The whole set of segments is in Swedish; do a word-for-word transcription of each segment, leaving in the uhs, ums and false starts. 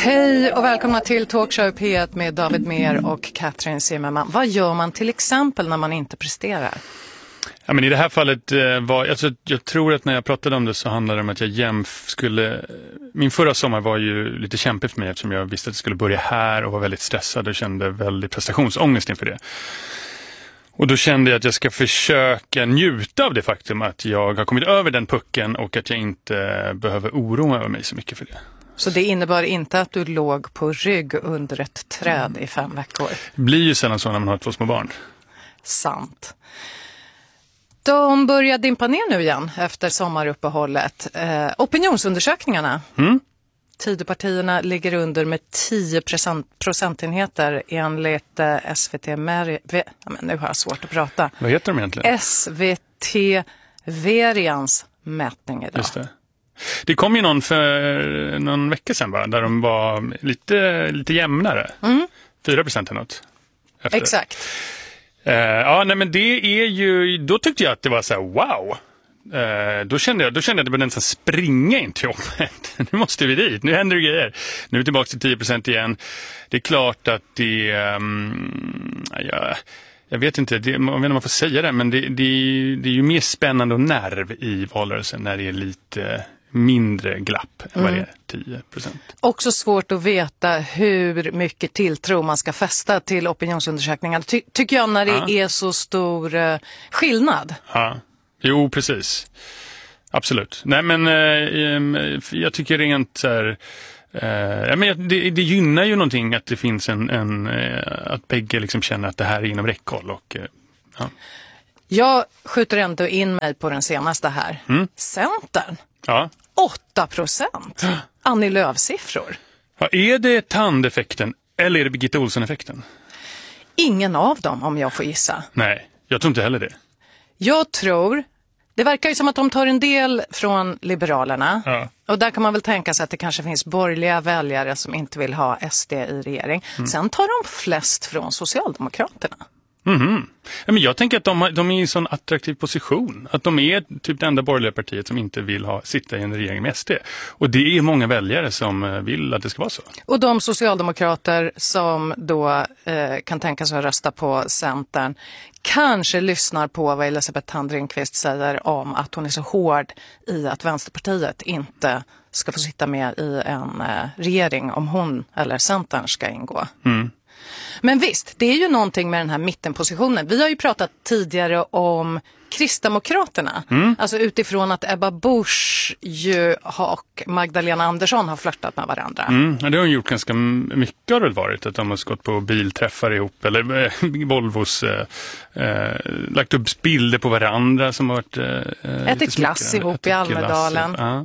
Hej och välkomna till Talkshow P ett med David Mer och Katrin Zimmerman. Vad gör man till exempel när man inte presterar? Ja, men i det här fallet eh, var, alltså, jag tror att när jag pratade om det så handlade det om att jag jämf skulle, min förra sommar var ju lite kämpig för mig eftersom jag visste att jag skulle börja här och var väldigt stressad och kände väldigt prestationsångest inför det. Och då kände jag att jag ska försöka njuta av det faktum att jag har kommit över den pucken och att jag inte behöver oroa mig så mycket för det. Så det innebar inte att du låg på rygg under ett träd i fem veckor? Det blir ju sällan så när man har två små barn. Sant. De börjar dimpa ner nu igen efter sommaruppehållet. Eh, opinionsundersökningarna. Mm. Tidöpartierna ligger under med tio procentenheter enligt eh, S V T Mer- v- ja, men nu har jag svårt att prata. Vad heter de egentligen? S V T Verians mätning idag. Just det. Det kom ju någon för någon vecka sedan bara, där de var lite, lite jämnare. Mm. fyra procent eller något. Efter. Exakt. Uh, ja, nej, men det är ju, då tyckte jag att det var så här, wow. Uh, då kände jag, då kände jag att det började nästan springa in till jobbet. Nu måste vi dit, nu händer det grejer. Nu är vi tillbaka till tio procent igen. Det är klart att det, um, ja, jag vet inte, det, jag vet inte om man får säga det, men det, det, det är ju mer spännande och nerv i valrörelsen när det är lite mindre glapp än vad det är, tio procent. Också svårt att veta hur mycket tilltro man ska fästa till opinionsundersökningar. Ty- tycker jag när det ja. är så stor uh, skillnad. Ja, jo precis. Absolut. Nej men uh, jag tycker rent så här, uh, ja, men det, det gynnar ju någonting att det finns en, en uh, att bägge liksom känner att det här är inom räckhåll och uh, ja. Jag skjuter ändå in mig på den senaste här. Mm. Centern. Ja. åtta procent. Annie Lööf-siffror. Ja, är det tandeffekten eller är det Birgitta Olsson-effekten? Ingen av dem om jag får gissa. Nej, jag tror inte heller det. Jag tror, det verkar ju som att de tar en del från Liberalerna. Ja. Och där kan man väl tänka sig att det kanske finns borgerliga väljare som inte vill ha S D i regering. Mm. Sen tar de flest från Socialdemokraterna. Mm-hmm. Ja, men jag tänker att de, de är i en sån attraktiv position. Att de är typ det enda borgerliga partiet som inte vill ha, sitta i en regering med S D. Och det är många väljare som vill att det ska vara så. Och de socialdemokrater som då eh, kan tänka sig att rösta på Centern kanske lyssnar på vad Elisabeth Thand-Ringqvist säger om att hon är så hård i att Vänsterpartiet inte ska få sitta med i en eh, regering om hon eller Centern ska ingå. Mm. Men visst, det är ju någonting med den här mittenpositionen. Vi har ju pratat tidigare om Kristdemokraterna. Mm. Alltså utifrån att Ebba Busch ju och Magdalena Andersson har flörtat med varandra. Mm, ja, det har de gjort ganska mycket har det varit. Att de har gått på bilträffar ihop. Eller äh, Volvos äh, äh, lagt upp bilder på varandra som har varit äh, ätit glass ihop i Almedalen. Ja.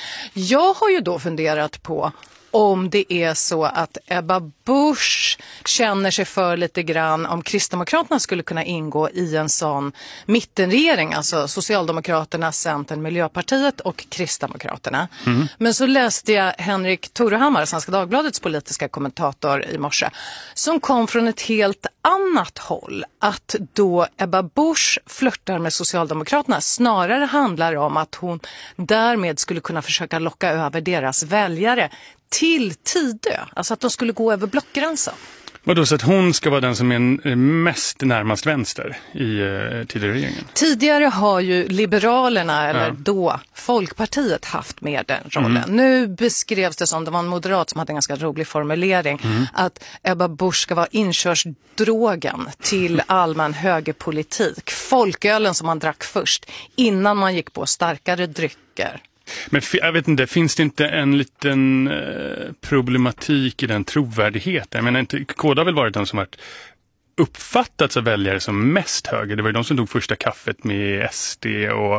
Jag har ju då funderat på om det är så att Ebba Busch känner sig för lite grann om Kristdemokraterna skulle kunna ingå i en sån mittenregering, alltså Socialdemokraterna, Centern, Miljöpartiet och Kristdemokraterna. Mm. Men så läste jag Henrik Torehammar, Svenska Dagbladets politiska kommentator i morse, som kom från ett helt annat håll. Att då Ebba Busch flörtar med Socialdemokraterna snarare handlar om att hon därmed skulle kunna försöka locka över deras väljare till Tidö, alltså att de skulle gå över blockgränsen. Vadå, så att hon ska vara den som är mest närmast vänster i uh, tidigare regeringen? Tidigare har ju Liberalerna, eller ja. då Folkpartiet, haft med den rollen. Mm. Nu beskrevs det som, det var en moderat som hade en ganska rolig formulering, mm. att Ebba Busch ska vara inkörsdrogen till allmän högerpolitik. Folkölen som man drack först, innan man gick på starkare drycker. Men jag vet inte, finns det inte en liten eh, problematik i den trovärdigheten? Jag menar, inte, K D har väl varit de som varit uppfattats av väljare som mest höger. Det var ju de som tog första kaffet med S D och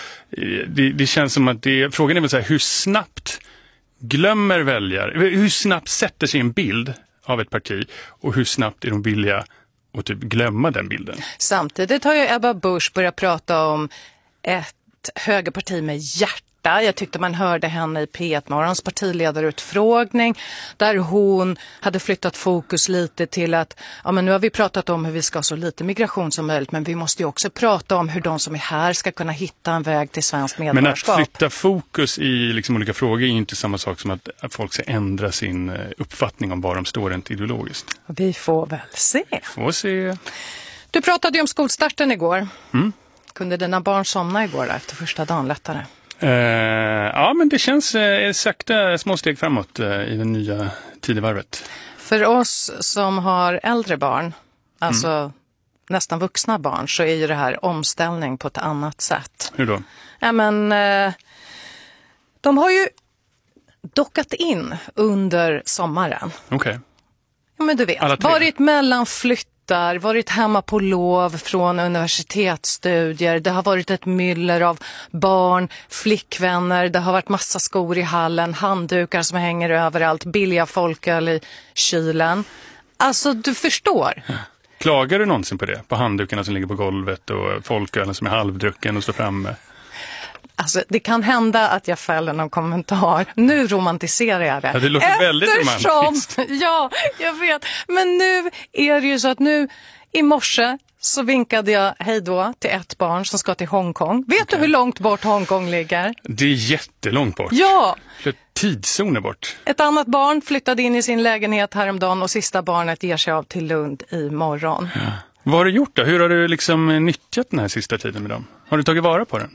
eh, det, det känns som att det, frågan är väl så här, hur snabbt glömmer väljare, hur snabbt sätter sig en bild av ett parti och hur snabbt är de villiga att typ glömma den bilden? Samtidigt har ju Ebba Busch börjat prata om ett högerparti med hjärta. hjärta. Jag tyckte man hörde henne i P ett Morgons partiledarutfrågning där hon hade flyttat fokus lite till att ja, men nu har vi pratat om hur vi ska ha så lite migration som möjligt, men vi måste ju också prata om hur de som är här ska kunna hitta en väg till svensk medborgarskap. Men att flytta fokus i liksom olika frågor är ju inte samma sak som att, att folk ska ändra sin uppfattning om var de står rent ideologiskt. Vi får väl se. Får se. Du pratade ju om skolstarten igår. Mm. Kunde dina barn somna igår då, efter första dagen lättare? Uh, ja, men det känns uh, sakta små steg framåt uh, i det nya tidevarvet. För oss som har äldre barn, alltså mm. nästan vuxna barn, så är ju det här omställning på ett annat sätt. Hur då? Ja, men uh, de har ju dockat in under sommaren. Okej. Okay. Ja, men du vet, varit mellan flytt varit hemma på lov från universitetsstudier. Det har varit ett myller av barn, flickvänner. Det har varit massa skor i hallen, handdukar som hänger överallt, billiga folköl i kylen. Alltså, du förstår. Klagar du någonsin på det? På handdukarna som ligger på golvet och folkölen som är halvdrucken och står framme? Alltså, det kan hända att jag fäller någon kommentar. Nu romantiserar jag det. Ja, det låter Eftersom, väldigt romantiskt. Ja, jag vet. Men nu är det ju så att nu i morse så vinkade jag hej då till ett barn som ska till Hongkong. Vet okay. du hur långt bort Hongkong ligger? Det är jättelångt bort. Ja. Tidszoner bort. Ett annat barn flyttade in i sin lägenhet häromdagen och sista barnet ger sig av till Lund imorgon. Ja. Vad har du gjort då? Hur har du liksom nyttjat den här sista tiden med dem? Har du tagit vara på den?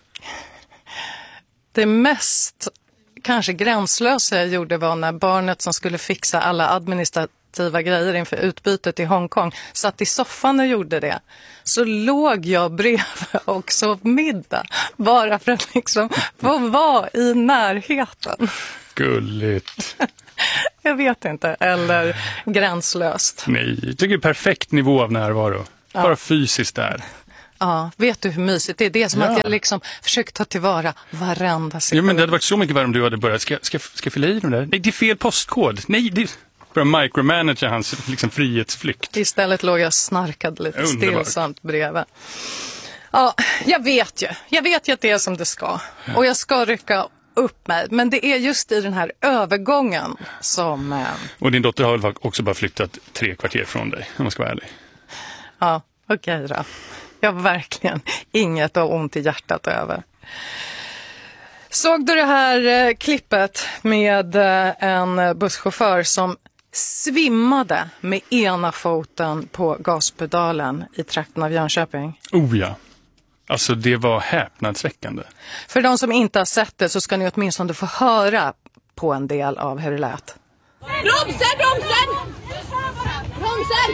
Det mest kanske gränslösa jag gjorde var när barnet som skulle fixa alla administrativa grejer inför utbytet i Hongkong satt i soffan och gjorde det. Så låg jag bredvid och sov middag bara för att liksom få vara i närheten. Gulligt. Jag vet inte, eller gränslöst. Nej, jag tycker det är perfekt nivå av närvaro. Ja. Bara fysiskt där. Ja, vet du hur mysigt det är? Det är som ja. att jag liksom försöker ta tillvara varenda sekund. Ja, men det hade varit så mycket värre om du hade börjat. Ska, ska, ska jag fylla i dem där? Nej, det är fel postkod. Nej, det är... Börja micromanage hans liksom, frihetsflykt. Istället låg jag snarkade lite Underbart. stillsamt bredvid. Ja, jag vet ju. Jag vet ju att det är som det ska. Ja. Och jag ska rycka upp mig. Men det är just i den här övergången som... Eh... Och din dotter har väl också bara flyttat tre kvarter från dig, om man ska vara ärlig. Ja, okej okay då. Jag har verkligen inget av ont i hjärtat över. Såg du det här eh, klippet med eh, en busschaufför som svimmade med ena foten på gaspedalen i trakten av Jönköping? Oh ja. Alltså det var häpnadsväckande. För de som inte har sett det så ska ni åtminstone få höra på en del av hur det lät. Bromsen, bromsen! Bromsen!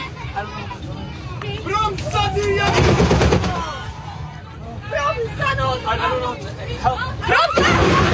Bromsa du igen! Bromsa någon! Bromsa!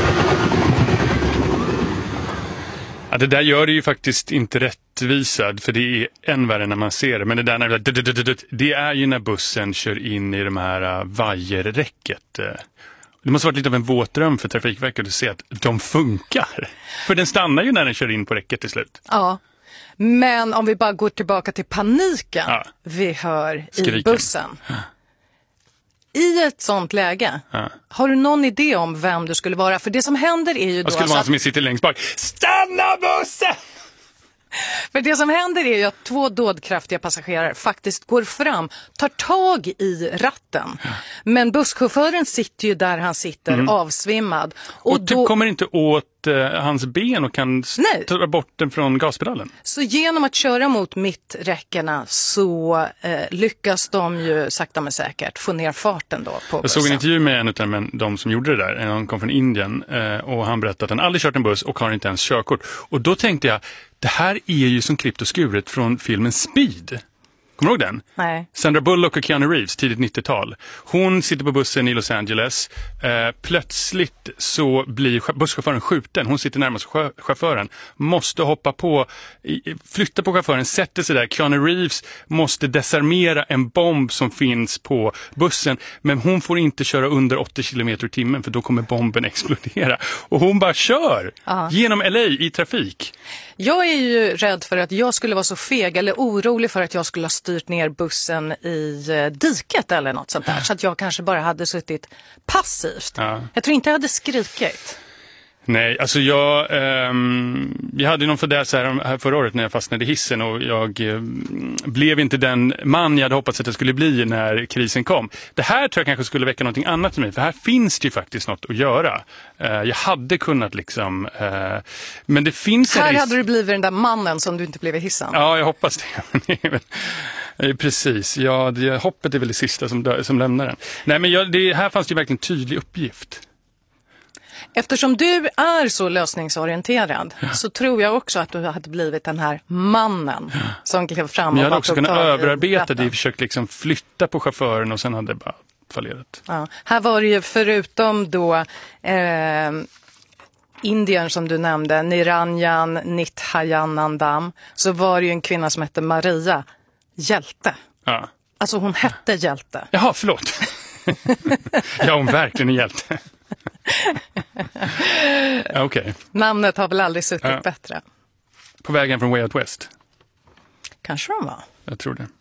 Ja, det där gör det ju faktiskt inte rättvisad, för det är än värre när man ser det. Men det där när det, det är ju när bussen kör in i de här vajerräcket. Det måste varit lite av en våtdröm för Trafikverket att se att de funkar. För den stannar ju när den kör in på räcket till slut. Ja. Men om vi bara går tillbaka till paniken ja. vi hör Skriken. i bussen. Ja. I ett sånt läge, ja. har du någon idé om vem du skulle vara? För det som händer är ju då... Jag skulle vara att... som sitter längst bak. Stanna bussen! För det som händer är ju att två dådkraftiga passagerare faktiskt går fram, tar tag i ratten. Ja. Men busschauffören sitter ju där han sitter, mm. avsvimmad. Och, och du då... kommer inte åt uh, hans ben och kan Nej. ta bort den från gaspedalen? Så genom att köra mot mitträckena så uh, lyckas de ju sakta men säkert få ner farten då på bussen. Jag såg en intervju med en av de, de som gjorde det där. Han kom från Indien uh, och han berättade att han aldrig kört en buss och har inte ens körkort. Och då tänkte jag, det här är ju som klippt och skuret från filmen Speed. Kommer du ihåg den? Nej. Sandra Bullock och Keanu Reeves, tidigt nittiotal. Hon sitter på bussen i Los Angeles. Eh, plötsligt så blir busschauffören skjuten. Hon sitter närmast chauffören. Måste hoppa på, flytta på chauffören, sätter sig där. Keanu Reeves måste desarmera en bomb som finns på bussen. Men hon får inte köra under åttio kilometer i timmen för då kommer bomben explodera. Och hon bara kör Aha. genom L A i trafik. Jag är ju rädd för att jag skulle vara så feg eller orolig för att jag skulle ha styrt ner bussen i diket eller något sånt där. Så att jag kanske bara hade suttit passivt. Ja. Jag tror inte jag hade skrikit. Nej, alltså jag, ähm, jag hade någon fördärs här, här förra året när jag fastnade i hissen och jag äh, blev inte den man jag hade hoppats att jag skulle bli när krisen kom. Det här tror jag kanske skulle väcka någonting annat i mig, för här finns det ju faktiskt något att göra. Äh, jag hade kunnat liksom, äh, men det finns en Här risk... hade du blivit den där mannen som du inte blev i hissen. Ja, jag hoppas det. Precis, ja, det, hoppet är väl det sista som, dö, som lämnar den. Nej, men jag, det, här fanns det verkligen en tydlig uppgift. Eftersom du är så lösningsorienterad ja. så tror jag också att du hade blivit den här mannen ja. som klev fram. Men jag hade också kunnat överarbeta det, försökt liksom flytta på chauffören och sen hade det bara fallerat. Ja. Här var det ju förutom då eh, Indien som du nämnde, Niranjan Nithayanandam, så var det ju en kvinna som hette Maria Hjälte. Ja. Alltså hon hette Hjälte. Jaha, förlåt. Ja, hon verkligen är hjälte. Okay. Namnet har väl aldrig suttit ja. bättre. På vägen från Way Out West. Kanske de var. Jag tror det.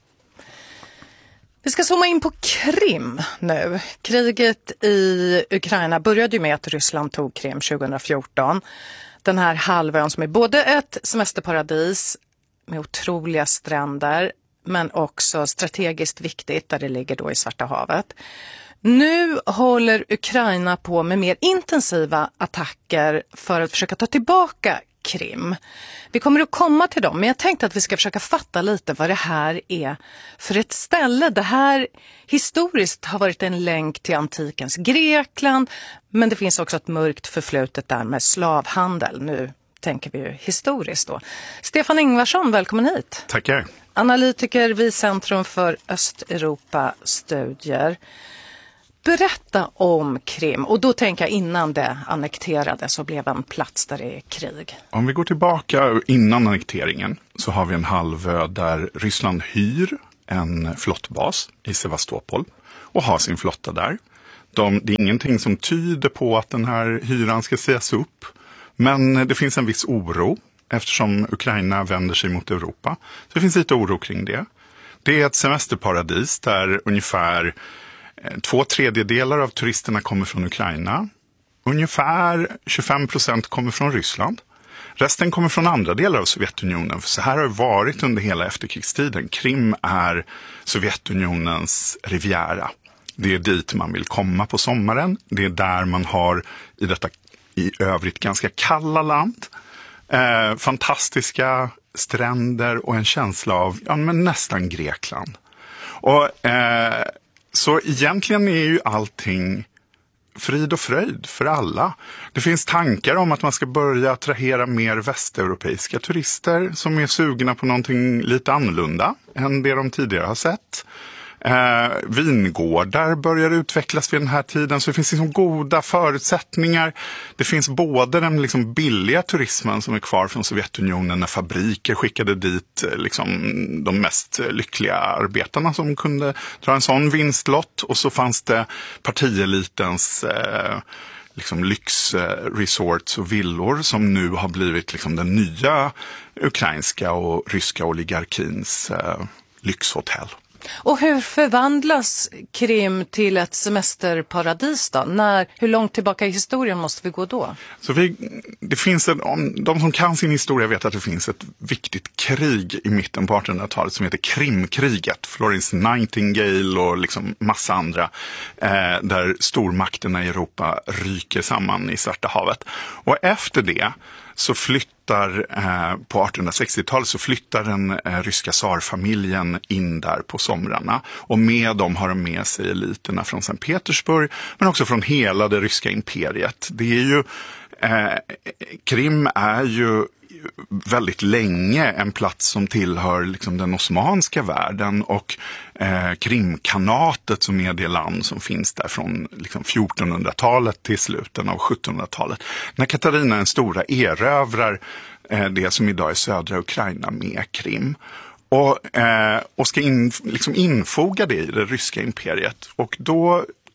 Vi ska zooma in på Krim nu. Kriget i Ukraina började ju med att Ryssland tog Krim tjugo fjorton. Den här halvön som är både ett semesterparadis med otroliga stränder men också strategiskt viktigt där det ligger då i Svarta havet. Nu håller Ukraina på med mer intensiva attacker för att försöka ta tillbaka Krim. Vi kommer att komma till dem, men jag tänkte att vi ska försöka fatta lite vad det här är för ett ställe. Det här historiskt har varit en länk till antikens Grekland, men det finns också ett mörkt förflutet där med slavhandel. Nu tänker vi ju historiskt då. Stefan Ingvarsson, välkommen hit. Tackar. Analytiker vid Centrum för Östeuropa-studier. Berätta om Krim, och då tänker jag innan det annekterades och blev en plats där det är krig. Om vi går tillbaka innan annekteringen så har vi en halvö där Ryssland hyr en flottbas i Sevastopol och har sin flotta där. De, det är ingenting som tyder på att den här hyran ska sägas upp, men det finns en viss oro eftersom Ukraina vänder sig mot Europa. Så det finns lite oro kring det. Det är ett semesterparadis där ungefär två tredjedelar av turisterna kommer från Ukraina. Ungefär tjugofem procent kommer från Ryssland. Resten kommer från andra delar av Sovjetunionen. För så här har det varit under hela efterkrigstiden. Krim är Sovjetunionens riviera. Det är dit man vill komma på sommaren. Det är där man har i detta i övrigt ganska kalla land eh, fantastiska stränder och en känsla av ja, men nästan Grekland. Och eh, Så egentligen är ju allting frid och fröjd för alla. Det finns tankar om att man ska börja attrahera mer västeuropeiska turister som är sugna på någonting lite annorlunda än det de tidigare har sett. Eh, vingårdar börjar utvecklas vid den här tiden, så det finns liksom goda förutsättningar. Det finns både den liksom billiga turismen som är kvar från Sovjetunionen när fabriker skickade dit liksom de mest lyckliga arbetarna som kunde dra en sån vinstlott, och så fanns det partielitens eh, liksom lyxresorts och villor som nu har blivit liksom den nya ukrainska och ryska oligarkins eh, lyxhotell. Och hur förvandlas Krim till ett semesterparadis då? När, hur långt tillbaka i historien måste vi gå då? Så vi, det finns en, om de som kan sin historia vet att det finns ett viktigt krig i mitten på artonhundratalet som heter Krimkriget. Florence Nightingale och liksom massa andra eh, där stormakterna i Europa ryker samman i Svarta havet. Och efter det så flyttar, eh, på artonhundrasextiotalet så flyttar den eh, ryska tsarfamiljen in där på somrarna. Och med dem har de med sig eliterna från Sankt Petersburg, men också från hela det ryska imperiet. Det är ju, eh, Krim är ju väldigt länge en plats som tillhör liksom den osmanska världen, och eh, Krimkanatet som är det land som finns där från liksom fjortonhundratalet till slutet av sjuttonhundratalet. När Katarina den stora erövrar eh, det som idag är södra Ukraina med Krim och, eh, och ska in, liksom infoga det i det ryska imperiet, och då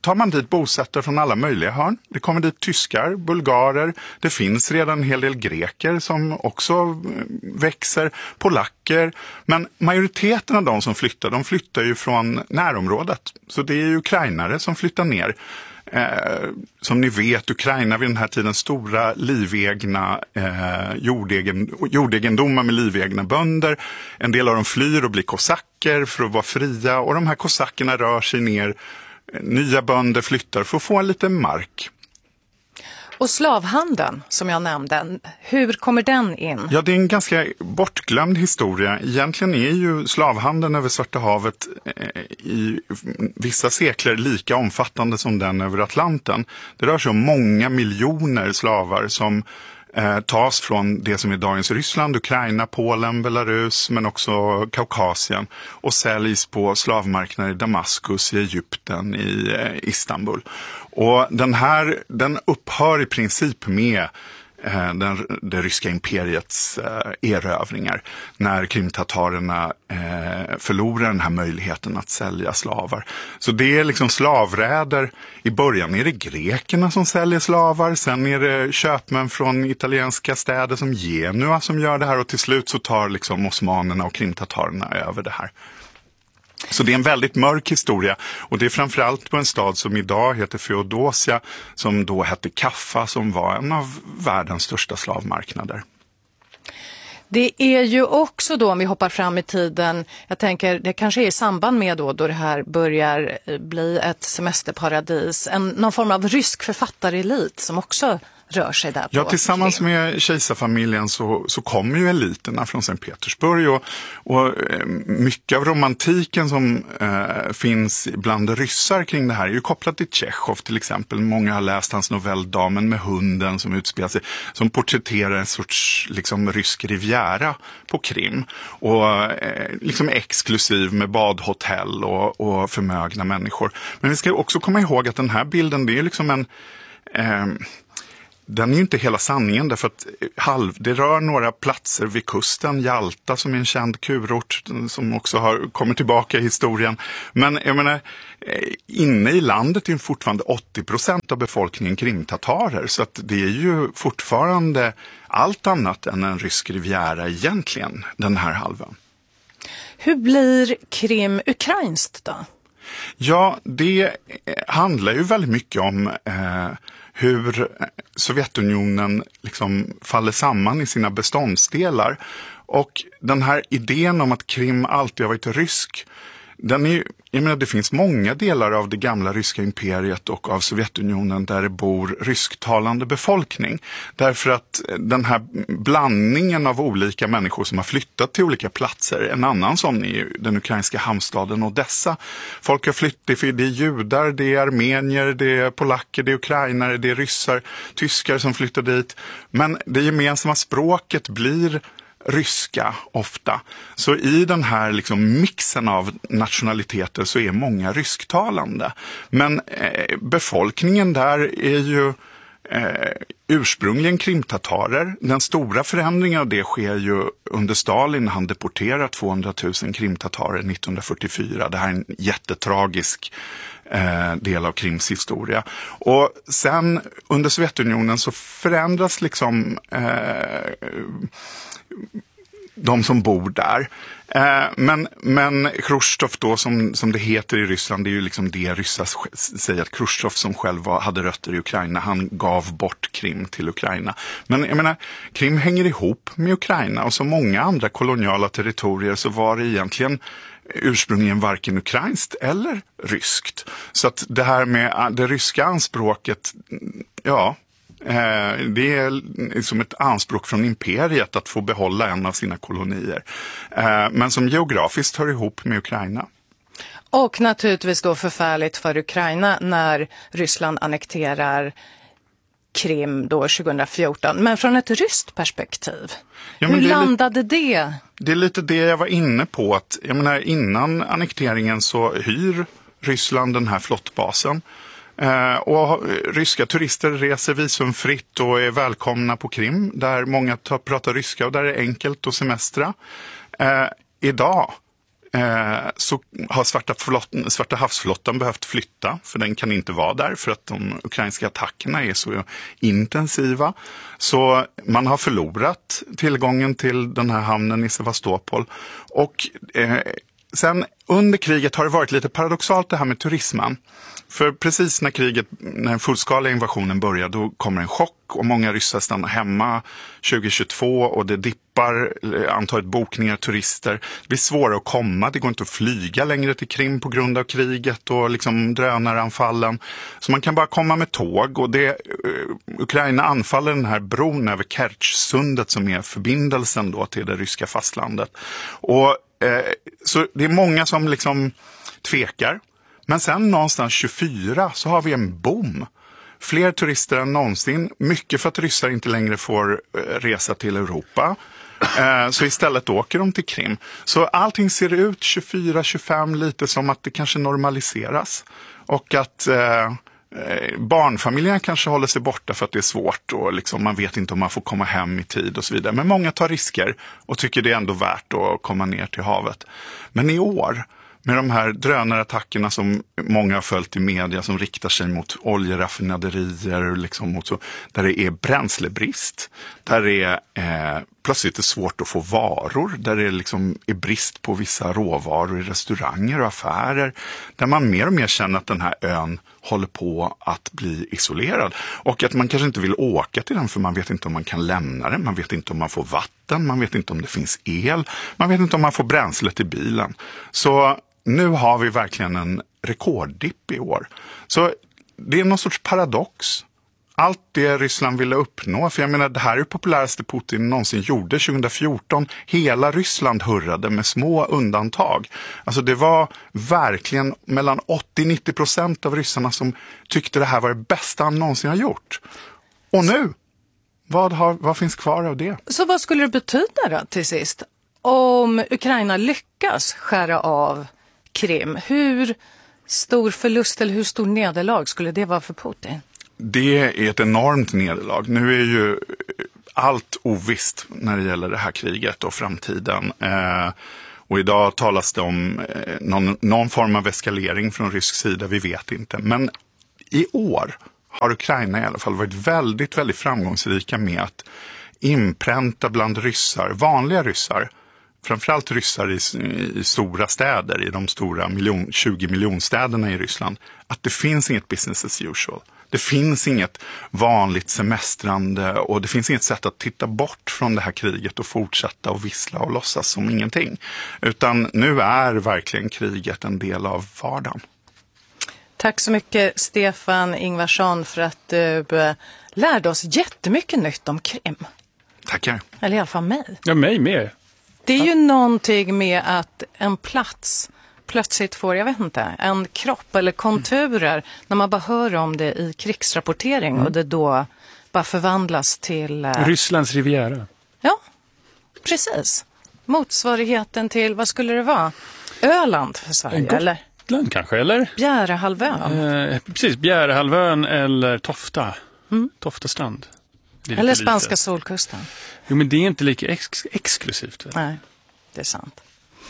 tar man dit bosättare från alla möjliga hörn. Det kommer dit tyskar, bulgarer, det finns redan en hel del greker som också växer, polacker. Men majoriteten av de som flyttar, de flyttar ju från närområdet. Så det är ju ukrainare som flyttar ner. Eh, som ni vet, Ukraina vid den här tiden stora livegna eh, jordegen, jordegendomar med livegna bönder. En del av dem flyr och blir kosacker för att vara fria, och de här kosackerna rör sig ner. Nya bönder flyttar för att få en liten mark. Och slavhandeln som jag nämnde, hur kommer den in? Ja, det är en ganska bortglömd historia. Egentligen är ju slavhandeln över Svarta havet eh, i vissa sekler lika omfattande som den över Atlanten. Det rör sig om många miljoner slavar som eh, tas från det som är dagens Ryssland, Ukraina, Polen, Belarus, men också Kaukasien, och säljs på slavmarknader i Damaskus, i Egypten, i eh, Istanbul. Och den här, den upphör i princip med eh, den, det ryska imperiets eh, erövringar när krimtatarerna eh, förlorar den här möjligheten att sälja slavar. Så det är liksom slavräder. I början är det grekerna som säljer slavar, sen är det köpmän från italienska städer som Genua som gör det här, och till slut så tar liksom osmanerna och krimtatarerna över det här. Så det är en väldigt mörk historia, och det är framförallt på en stad som idag heter Feodosia, som då hette Kaffa, som var en av världens största slavmarknader. Det är ju också då, om vi hoppar fram i tiden, jag tänker det kanske är i samband med då, då det här börjar bli ett semesterparadis, en, någon form av rysk författarelit som också rör sig där på. Ja, tillsammans med kejsarfamiljen så, så kommer ju eliterna från Sankt Petersburg, och, och mycket av romantiken som eh, finns bland ryssar kring det här är ju kopplat till Tjechov till exempel. Många har läst hans novell Damen med hunden som utspelar sig, som porträtterar en sorts liksom rysk riviera på Krim, och eh, liksom exklusiv med badhotell och, och förmögna människor. Men vi ska också komma ihåg att den här bilden, det är liksom en eh, den är ju inte hela sanningen, därför att halv, det rör några platser vid kusten, Jalta som är en känd kurort som också har kommit tillbaka i historien. Men jag menar, inne i landet är ju fortfarande åttio procent av befolkningen krimtatarer, så att det är ju fortfarande allt annat än en rysk riviera egentligen, den här halvan. Hur blir Krim ukrainskt då? Ja, det handlar ju väldigt mycket om eh, hur Sovjetunionen liksom faller samman i sina beståndsdelar. Och den här idén om att Krim alltid har varit rysk, den är, jag menar, det finns många delar av det gamla ryska imperiet och av Sovjetunionen där det bor rysktalande befolkning. Därför att den här blandningen av olika människor som har flyttat till olika platser, en annan sån är den ukrainska hamnstaden Odessa. Folk har flyttat, för det är judar, det är armenier, det är polacker, det är ukrainare, det är ryssar, tyskar som flyttar dit. Men det gemensamma språket blir ryska ofta. Så i den här liksom mixen av nationaliteter så är många rysktalande. Men eh, befolkningen där är ju eh, ursprungligen krimtatarer. Den stora förändringen av det sker ju under Stalin när han deporterar tvåhundratusen krimtatarer nittonhundrafyrtiofyra. Det här är en jättetragisk eh, del av Krims historia. Och sen under Sovjetunionen så förändras liksom eh, de som bor där. Eh, men, men Khrushchev då, som, som det heter i Ryssland, det är ju liksom det ryssar säger, att Khrushchev som själv var, hade rötter i Ukraina, han gav bort Krim till Ukraina. Men jag menar, Krim hänger ihop med Ukraina, och som många andra koloniala territorier så var det egentligen ursprungligen varken ukrainskt eller ryskt. Så att det här med det ryska anspråket, ja, det är som ett anspråk från imperiet att få behålla en av sina kolonier. Men som geografiskt hör ihop med Ukraina. Och naturligtvis då förfärligt för Ukraina när Ryssland annekterar Krim då tjugohundrafjorton. Men från ett ryskt perspektiv, ja, hur det landade li- det? Det är lite det jag var inne på. Att, jag menar, innan annekteringen så hyr Ryssland den här flottbasen. Eh, och ryska turister reser visumfritt och är välkomna på Krim, där många tar, pratar ryska och där är det enkelt att semestra. Eh, idag eh, så har Svarta, flott- Svarta havsflottan behövt flytta, för den kan inte vara där för att de ukrainska attackerna är så intensiva. Så man har förlorat tillgången till den här hamnen i Sevastopol. Och eh, sen under kriget har det varit lite paradoxalt det här med turismen. För precis när kriget, när den fullskaliga invasionen börjar, då kommer en chock och många ryssar stannar hemma tjugohundratjugotvå och det dippar antalet bokningar, turister. Det blir svårare att komma, det går inte att flyga längre till Krim på grund av kriget och liksom drönaranfallen. Så man kan bara komma med tåg, och det, Ukraina anfaller den här bron över Kertjsundet som är förbindelsen då till det ryska fastlandet. Och eh, så det är många som liksom tvekar. Men sen någonstans tjugofyra så har vi en boom. Fler turister än någonsin. Mycket för att ryssar inte längre får resa till Europa. Så istället åker de till Krim. Så allting ser ut tjugofyra tjugofem lite som att det kanske normaliseras. Och att eh, barnfamiljerna kanske håller sig borta för att det är svårt. Och liksom man vet inte om man får komma hem i tid och så vidare. Men många tar risker och tycker det är ändå värt att komma ner till havet. Men i år, med de här drönarattackerna som många har följt i media, som riktar sig mot oljeraffinaderier, liksom mot så, där det är bränslebrist, där det är eh, plötsligt är svårt att få varor, där det liksom är brist på vissa råvaror i restauranger och affärer, där man mer och mer känner att den här ön håller på att bli isolerad. Och att man kanske inte vill åka till den för man vet inte om man kan lämna den, man vet inte om man får vatten, man vet inte om det finns el, man vet inte om man får bränsle till bilen. Så nu har vi verkligen en rekorddipp i år. Så det är någon sorts paradox. Allt det Ryssland ville uppnå, för jag menar det här är det populäraste Putin någonsin gjorde tjugohundrafjorton. Hela Ryssland hurrade med små undantag. Alltså det var verkligen mellan åttio till nittio procent av ryssarna som tyckte det här var det bästa han någonsin har gjort. Och nu, vad, har, vad finns kvar av det? Så vad skulle det betyda då till sist? Om Ukraina lyckas skära av Krim, hur stor förlust eller hur stor nederlag skulle det vara för Putin? Det är ett enormt nederlag. Nu är ju allt ovisst när det gäller det här kriget och framtiden. Eh, och idag talas det om eh, någon, någon form av eskalering från rysk sida, vi vet inte. Men i år har Ukraina i alla fall varit väldigt, väldigt framgångsrika med att inpränta bland ryssar, vanliga ryssar, framförallt ryssar i, i stora städer, i de stora miljon, tjugo miljonstäderna i Ryssland, att det finns inget business as usual. Det finns inget vanligt semestrande och det finns inget sätt att titta bort från det här kriget och fortsätta och vissla och låtsas som ingenting. Utan nu är verkligen kriget en del av vardagen. Tack så mycket Stefan Ingvarsson för att du lärde oss jättemycket nytt om Krim. Tackar. Eller i alla fall mig. Ja, mig med. Det är ju någonting med att en plats plötsligt får, jag vet inte, en kropp eller konturer mm. när man bara hör om det i krigsrapportering mm. och det då bara förvandlas till... Uh... Rysslands riviera. Ja, precis. Motsvarigheten till, vad skulle det vara? Öland för Sverige, Gotland, eller? Gotland kanske, eller? Bjärehalvön. Eh, precis, Bjärehalvön eller Tofta. Mm. Tofta strand. Eller spanska lite. Solkusten. Jo, men det är inte lika ex- exklusivt. Väl? Nej, det är sant.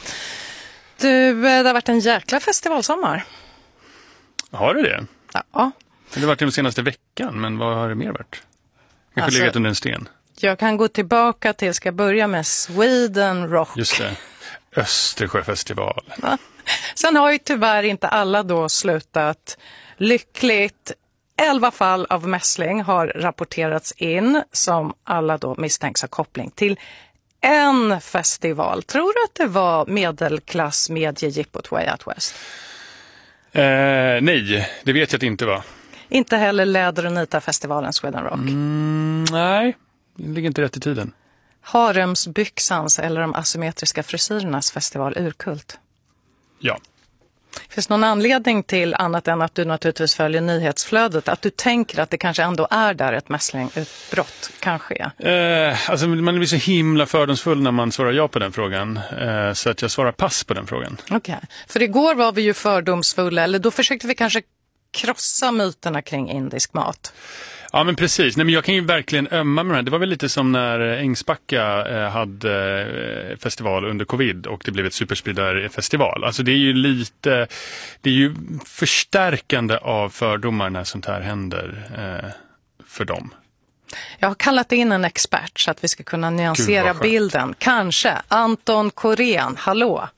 Du, det har varit en jäkla festivalsommar. Har det det? Ja. Det har varit den senaste veckan, men vad har det mer varit? Kanske alltså, legat under en sten. Jag kan gå tillbaka till, ska börja med Sweden Rock. Just det, Östersjöfestival. Ja. Sen har ju tyvärr inte alla då slutat lyckligt. Elva fall av mässling har rapporterats in som alla då misstänks ha koppling till en festival. Tror du att det var medelklass mediejippot Way Out West? Eh, nej, det vet jag att det inte var. Inte heller Läder- och Nita-festivalen Sweden Rock? Mm, nej, det ligger inte rätt i tiden. Haremsbyxans eller de asymmetriska frisyrernas festival Urkult? Ja. Finns någon anledning till, annat än att du naturligtvis följer nyhetsflödet, att du tänker att det kanske ändå är där ett mässlingutbrott kan ske? Eh, alltså man blir så himla fördomsfull när man svarar ja på den frågan. Eh, så att jag svarar pass på den frågan. Okej, okay. För igår var vi ju fördomsfulla, eller då försökte vi kanske krossa myterna kring indisk mat. Ja, men precis. Nej, men jag kan ju verkligen ömma med det. Det var väl lite som när Ängsbacka eh, hade eh, festival under covid och det blev ett superspridarfestival. Alltså det är ju lite, det är ju förstärkande av fördomar när sånt här händer eh, för dem. Jag har kallat in en expert så att vi ska kunna nyansera bilden. Kanske Anton Korén, hallå.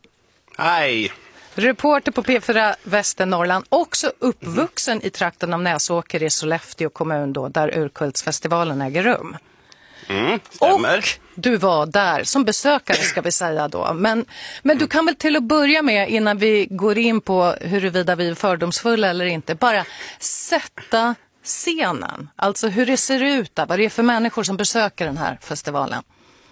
Hej. Reporter på P fyra Västernorrland, också uppvuxen mm. i trakten av Näsåker i Sollefteå kommun då, där Urkultsfestivalen äger rum. Mm, stämmer. Och du var där som besökare ska vi säga då. Men, men du kan väl till att börja med, innan vi går in på huruvida vi är fördomsfulla eller inte, bara sätta scenen. Alltså hur det ser ut där, vad det är för människor som besöker den här festivalen.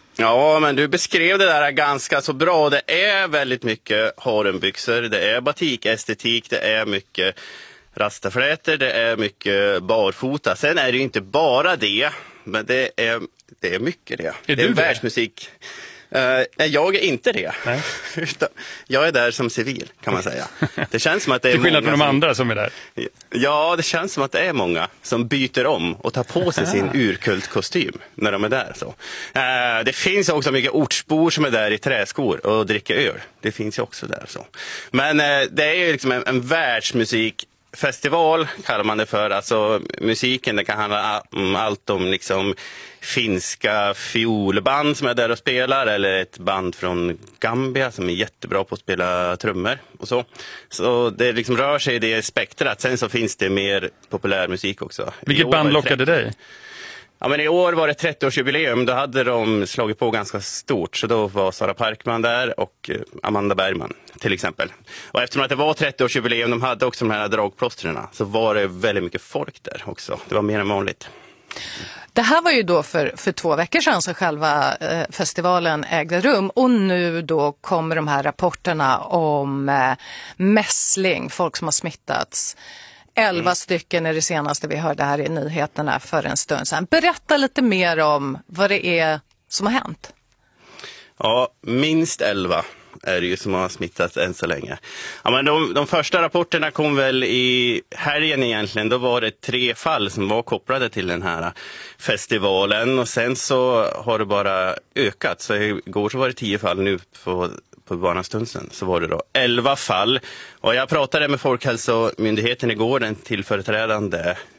Ja, men du beskrev det där ganska så bra. Det är väldigt mycket harenbyxor, det är batikestetik, det är mycket rastaflätor, det är mycket barfota. Sen är det ju inte bara det, men det är, det är mycket det. Är det är du världsmusik. Uh, nej, jag är inte det. Nej. Jag är där som civil, kan man säga. Det känns som att det är till skillnad från de som... andra som är där. Ja, det känns som att det är många som byter om och tar på sig sin urkultkostym när de är där. Så. Uh, det finns också mycket ortsbor som är där i träskor och dricker öl. Det finns ju också där. Så. Men uh, det är ju liksom en, en världsmusikfestival, kallar man det för. Alltså musiken, det kan handla om allt om liksom finska fiolband som är där och spelar, eller ett band från Gambia som är jättebra på att spela trummor och så. Så det liksom rör sig i det spektrat. Sen så finns det mer populärmusik också. Vilket band lockade dig? Ja, men i år var det trettioårsjubileum. Då hade de slagit på ganska stort. Så då var Sara Parkman där och Amanda Bergman till exempel. Och eftersom att det var trettioårsjubileum, de hade också de här dragplåsterna, så var det väldigt mycket folk där också. Det var mer än vanligt. Det här var ju då för, för två veckor sedan så själva eh, festivalen ägde rum, och nu då kommer de här rapporterna om eh, mässling, folk som har smittats. Elva mm. stycken är det senaste vi hörde här i nyheterna för en stund sedan. Berätta lite mer om vad det är som har hänt. Ja, minst elva är det ju som har smittats än så länge. Ja, men de, de första rapporterna kom väl i helgen egentligen. Då var det tre fall som var kopplade till den här festivalen. Och sen så har det bara ökat. Så igår så var det tio fall, nu på, på bara en stund sedan så var det då elva fall. Och jag pratade med Folkhälsomyndigheten igår, den tillföreträdande